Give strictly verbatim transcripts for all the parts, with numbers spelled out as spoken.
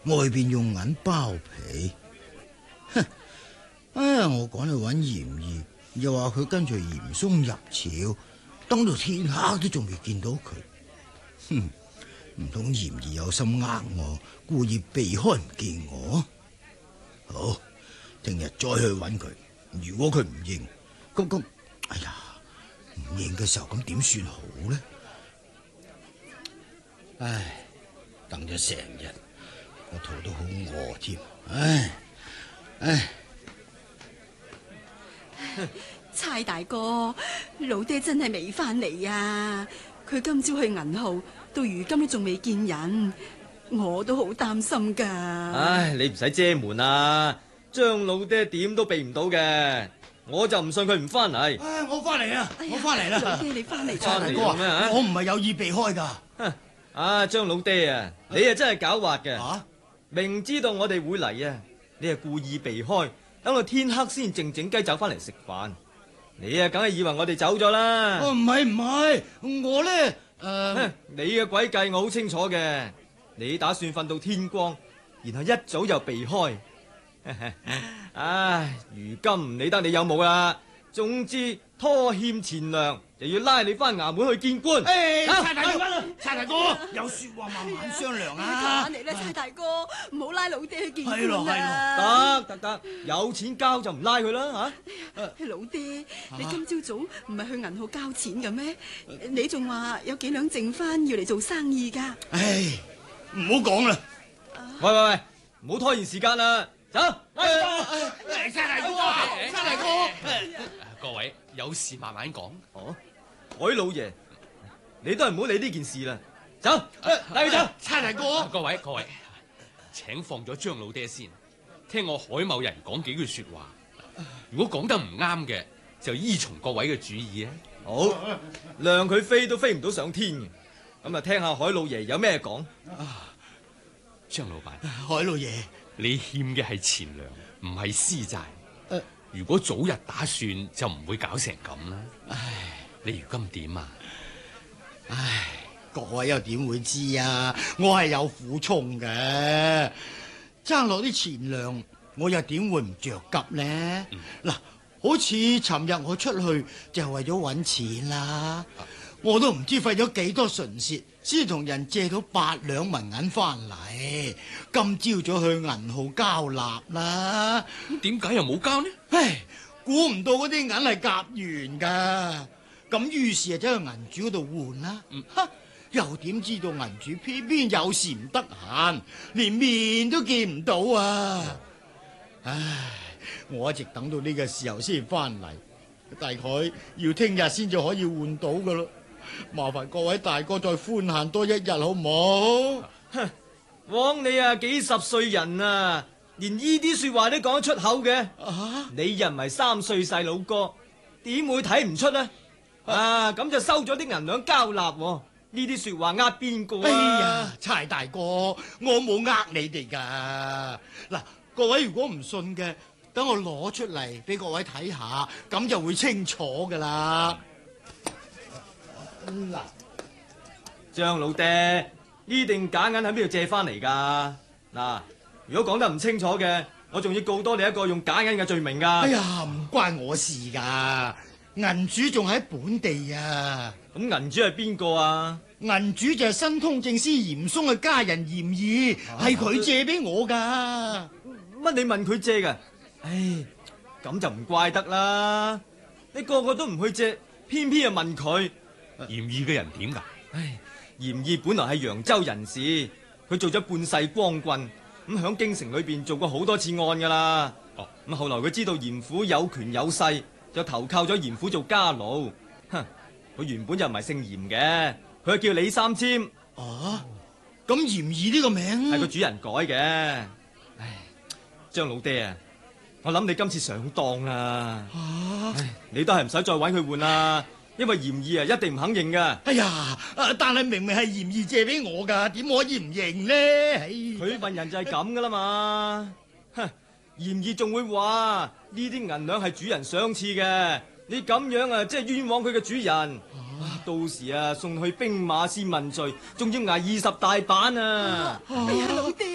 外邊用銀包皮。哼！啊，我趕去揾嚴義，又話佢跟隨嚴嵩入朝，等到天黑都仲未見到佢。哼！唔通嚴義有心呃我，故意避開唔見我？好，聽日再去揾佢。如果佢唔認，咁咁，哎呀，唔認嘅時候咁點算好呢？唉，等咗成日，我肚都好餓添。唉唉， 蔡大哥，老爹真係未翻嚟啊！佢今朝去銀號，到如今都仲未見人，我都好擔心噶。 唉，你唔使遮門啊，張老爹點都避唔到嘅，我就唔信佢唔翻嚟。 唉，我翻嚟啦，我翻嚟啦。 老爹你翻嚟蔡大哥啊，我唔係有意避開噶。 啊，張老爹啊，你啊真係狡猾嘅。 啊， 明知道我哋會嚟啊，你係故意避開，等到天黑先靜靜雞走翻嚟食飯。你啊，梗係以為我哋走咗啦。 哦，唔係唔係，我咧誒， 你嘅詭計我好清楚嘅。你打算瞓到天光，然後一早就避開。唉，如今唔理得你有冇啦。總之拖欠錢糧，就要拉你翻衙門去見官。 誒，蔡大哥，蔡大哥，有說話慢慢商量啊！ 嚟啦，蔡大哥，唔好拉老爹去見官係咯係啦。 得得得，有錢交就唔拉佢啦吓。 老爹，你今朝早唔係去銀號交錢嘅咩？你仲話有幾兩剩翻要嚟做生意噶？ 唉，唔好講啦。 喂喂喂，唔好拖延時間啦，走！ 蔡大哥，蔡大哥， 各位有事慢慢講。 哦，海老爺，你都係唔好理呢件事啦，走，帶佢走。 蔡大哥， 各位各位，請放咗張老爹先，聽我海某人講幾句說話。如果講得唔啱嘅，就依從各位嘅主意啊。 好，讓佢飛都飛唔到上天嘅，咁啊聽下海老爺有咩講。 張老闆， 海老爺， 你欠嘅係錢糧，唔係私債。 呃如果早日打算，就唔會搞成咁啦。唉，你如今點啊？ 唉，各位又點會知啊？我係有苦衷嘅，爭落啲錢糧，我又點會唔着急呢？嗱、嗯，好似尋日我出去就係為咗揾錢啦，啊、我都唔知費咗幾多唇舌，先同人借到八兩銀銀翻嚟。今朝早去銀號交納啦。 咁點解又冇交呢？ 唉，估唔到嗰啲銀係夾完噶，咁於是就走去銀主嗰度換啦。嗯，哈，又點知道銀主偏偏有時唔得閒，連面都見唔到啊！唉，我一直等到呢個時候先翻嚟，大概要聽日先至可以換到噶咯。麻煩各位大哥再寬限多一日好唔好？ 哼，枉你啊幾十歲人啊，連呢啲說話都講得出口嘅。 啊， 你又唔係三歲細佬哥，點會睇唔出呢？啊，咁就收咗啲銀兩交納，呢啲說話呃邊個啊？ 哎呀，柴大哥，我冇呃你哋噶。嗱，各位如果唔信嘅，等我攞出嚟俾各位睇下，咁就會清楚噶啦。嗱， 張老爹，呢定假銀喺邊度借翻嚟噶？嗱，如果講得唔清楚嘅，我仲要告多你一個用假銀嘅罪名噶。 哎呀，唔關我事噶，銀主仲喺本地啊。 咁銀主係邊個啊？ 銀主就係新通政司嚴嵩嘅家人嚴義，係佢、啊、借俾我噶。 乜你問佢借噶？唉，咁就唔怪得啦。你個個都唔去借，偏偏又問佢。 嚴義嘅人點噶？ 唉，嚴義本來係揚州人士，佢做咗半世光棍，咁響京城裏邊做過好多次案噶啦。哦，咁後來佢知道嚴府有權有勢，就投靠咗嚴府做家奴。哼，佢原本就唔係姓嚴嘅，佢叫李三簽。 啊，咁嚴義呢個名係個主人改嘅。唉，張老爹啊，我諗你今次上當啦。啊，唉，你都係唔使再搵佢換啦。因為嚴義啊，一定唔肯認噶。 哎呀，但係明明係嚴義借俾我噶，點可以唔認呢？ 佢份人就係咁噶啦嘛。哼，嚴義仲會話呢啲銀兩係主人賞賜嘅，你咁樣啊，即係冤枉佢嘅主人。啊，到時啊，送去兵馬司問罪，仲要挨二十大板啊！ 哎呀，老爹啊，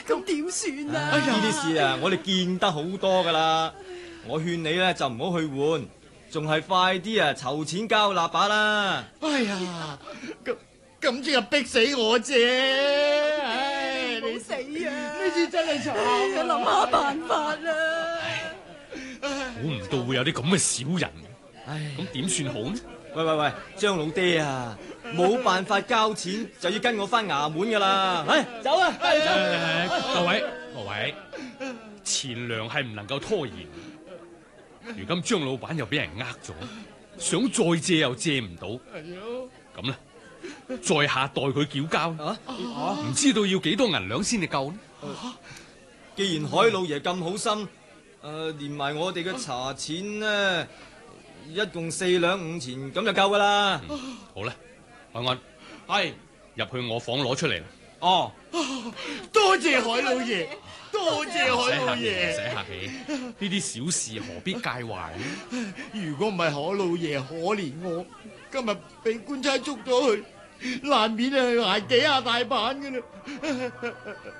咁點算啊？ 呢啲事啊，我哋見得好多噶啦。我勸你咧就唔好去換，仲係快啲啊籌錢交臘把啦。 哎呀，咁咁即係逼死我啫！唉， 唔好死啊！ 呢次真係慘啊！ 諗下辦法啦。 估唔到會有啲咁嘅小人， 唉， 咁點算好呢？ 喂喂喂，張老爹啊，冇辦法交錢就要跟我翻衙門噶啦。唉，走啊！ 誒，各位各位，錢糧係唔能夠拖延。如今張老闆又俾人呃咗，想再借又借唔到，咁啦，在下代佢繳交，唔知道要幾多銀兩先至夠呢？ 既然海老爺咁好心，誒，連埋我哋嘅茶錢呢，一共四兩五錢，咁就夠噶啦。 好啦，安安， 係入去我房攞出嚟啦。 哦， 多謝海老爺，多謝唔使海老客氣，唔爺。 使客氣，呢啲小事何必介懷呢？ 如果唔係海老爺可憐我，今日俾官差捉咗去，難免啊挨幾下大板噶啦。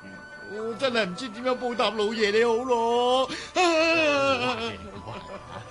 我真係唔知點樣報答老爺你好咯。 唔好客氣，唔好客氣。